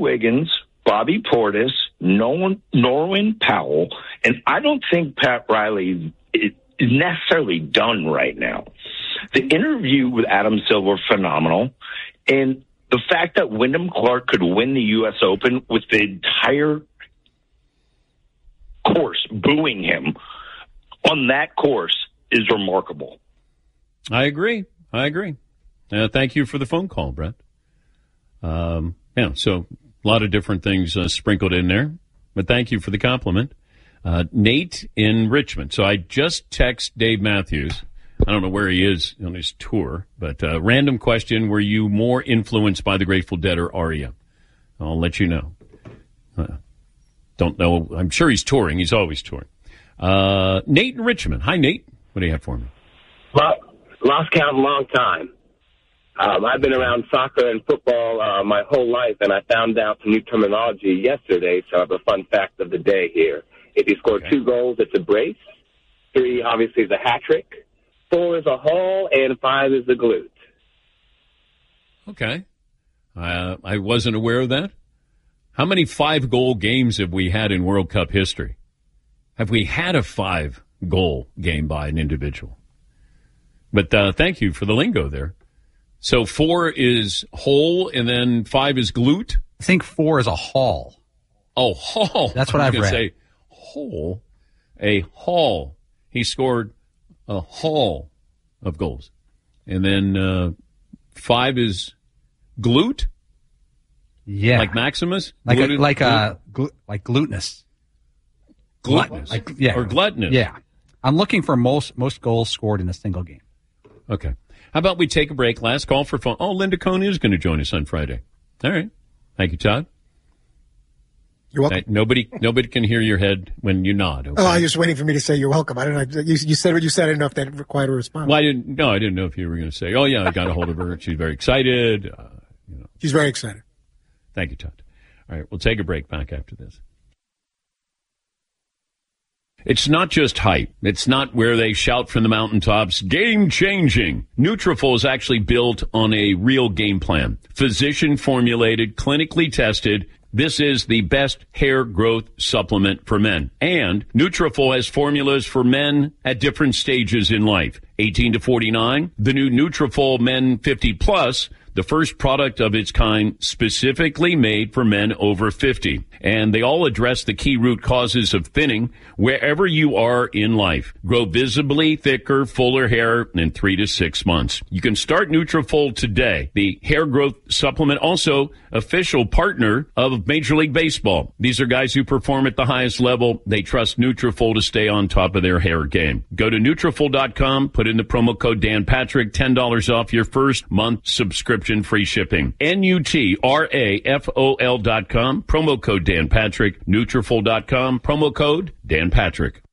Wiggins, Bobby Portis, Norwin Powell, and I don't think Pat Riley is necessarily done right now. The interview with Adam Silver, phenomenal, and the fact that Wyndham Clark could win the U.S. Open with the entire course booing him on that course is remarkable. I agree. Thank you for the phone call, Brett. So a lot of different things sprinkled in there, but thank you for the compliment. Nate in Richmond. So I just text Dave Matthews. I don't know where he is on his tour, but random question. Were you more influenced by the Grateful Dead or REM? I'll let you know. Don't know. I'm sure he's touring. He's always touring. Nate in Richmond. Hi, Nate. What do you have for me? Lost count, long time. I've been around soccer and football my whole life, and I found out some new terminology yesterday, so I have a fun fact of the day here. If you score 2 goals, it's a brace. 3, obviously, is a hat trick. 4 is a haul, and 5 is a glute. Okay. I wasn't aware of that. How many 5-goal games have we had in World Cup history? Have we had a 5-goal game by an individual? But thank you for the lingo there. So 4 is hole, and then 5 is glute? I think 4 is a haul. Oh, haul. That's what I've read. Say hole. A haul. He scored a haul of goals. And then 5 is glute? Yeah. Like Maximus? Like glutinous? Gluttonous. Or gluttonous. Yeah. I'm looking for most goals scored in a single game. Okay. How about we take a break? Last call for phone. Oh, Linda Cohn is going to join us on Friday. All right. Thank you, Todd. You're welcome. Nobody can hear your head when you nod. Okay? Oh, I was just waiting for me to say you're welcome. I don't know. You said what you said. I didn't know if that required a response. Well, I didn't know if you were going to say, oh, yeah, I got a hold of her. She's very excited. She's very excited. Thank you, Todd. All right. We'll take a break back after this. It's not just hype. It's not where they shout from the mountaintops, game-changing. Nutrafol is actually built on a real game plan. Physician-formulated, clinically tested. This is the best hair growth supplement for men. And Nutrafol has formulas for men at different stages in life. 18 to 49, the new Nutrafol Men 50 Plus, the first product of its kind specifically made for men over 50. And they all address the key root causes of thinning wherever you are in life. Grow visibly thicker, fuller hair in 3 to 6 months. You can start Nutrafol today. The hair growth supplement, also official partner of Major League Baseball. These are guys who perform at the highest level. They trust Nutrafol to stay on top of their hair game. Go to Nutrafol.com, put in the promo code Dan Patrick, $10 off your first month subscription, free shipping. Nutrafol.com, promo code Dan Patrick, Nutrafol.com, promo code Dan Patrick.